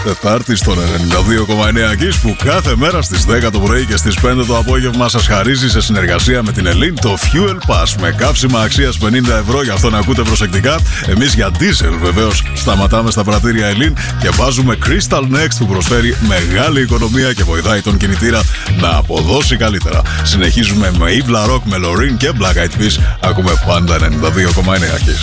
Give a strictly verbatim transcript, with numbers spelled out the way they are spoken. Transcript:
Τετάρτη στον ενενήντα δύο κόμμα εννέα Kiss, που κάθε μέρα στις δέκα το πρωί και στις πέντε το απόγευμα σας χαρίζει σε συνεργασία με την Ελλήν το Fuel Pass με καύσιμα αξίας πενήντα ευρώ. Γι' αυτό να ακούτε προσεκτικά. Εμείς για diesel βεβαίως σταματάμε στα πρατήρια Ελλήν και βάζουμε Crystal Next, που προσφέρει μεγάλη οικονομία και βοηθάει τον κινητήρα να αποδώσει καλύτερα. Συνεχίζουμε με Yves La Rock, με Loreen και Black Eyed Peas. Ακούμε πάντα ενενήντα δύο κόμμα εννέα Kiss.